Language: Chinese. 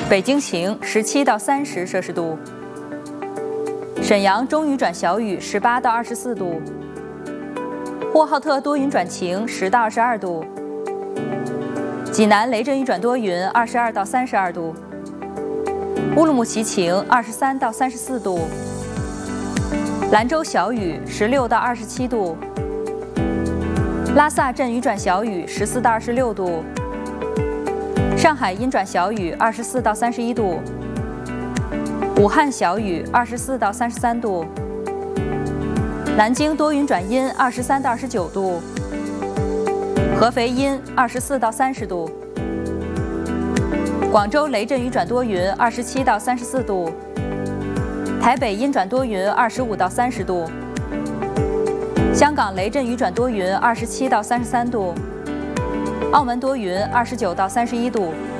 北京晴，17到30摄氏度。沈阳中雨转小雨，18到24度。呼和浩特多云转晴，10到22度。济南雷阵雨转多云，22到32度。乌鲁木齐晴，23到34度。兰州小雨，16到27度。拉萨阵雨转小雨，14到26度。上海阴转小雨，24到31度。武汉小雨，24到33度。南京多云转阴，23到29度。合肥阴，24到30度。广州雷阵雨转多云，27到34度。台北阴转多云，25到30度。香港雷阵雨转多云，27到33度。澳门多云，29到31度。